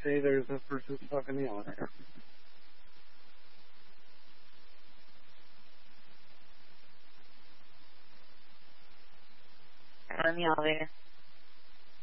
say there's a person stuck in the elevator. I'm in the elevator.